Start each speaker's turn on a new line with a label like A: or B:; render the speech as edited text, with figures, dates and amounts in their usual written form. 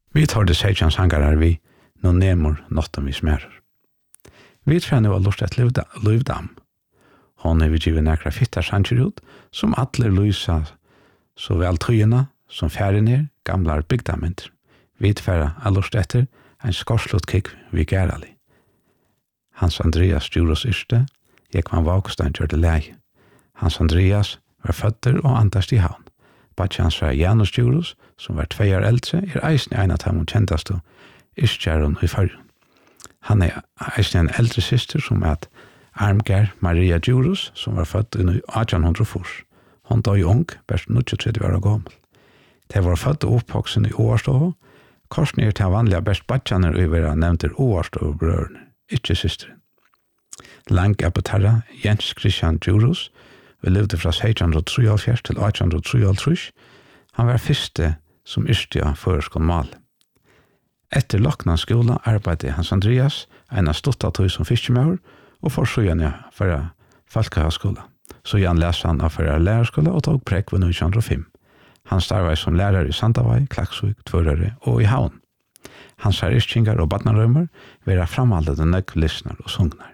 A: Vi tar det seitjan sangarar vi, nå nemur nottum vi smerar. Vi tror nu har lust et Livdam. Hon er vi givet nekra fittar sanger ut, som atler lysa så vel tøyina, som færen er, gamlar bygdamenter. Vi tverra har lust etter en skorslott kikk vi gærali. Hans Andreas Djuros yrste, Jekvan Vågstein gjør det leie. Hans Andreas var føtter og andast i havn. Batjans var Janus Djuros, som var 2 år eldre, eisen i en av dem kjentast og yrstjæron i fargen. Han er eisen en eldre syster som er Armgær Maria Djuros, som var født i 1800. Hon døg ung, best 39 år gammel. De var født og oppvoksen i Åarstov. Korsen er til vanlige best batjaner og være nevnte Åarstov-brødrene, ikke systeren. Lang er på terra Jens Christian Djuros, vi levde fra 1673 til 1873. Han var første som yrstja føreskånd mal. Etter Loknans skola arbeidde Hans Andreas en av stuttatøy som fiskemauer og forsøgjende for Falkahøgskola. Så han leste han av for lærerskola og tog prekk ved 1905. Han starvet som lærer i Sandavai, Klaksvik, Tvørøre og i Havn. Hans her yrkjengar og badnarømmer være framaldede nøkkelistner og sungnar.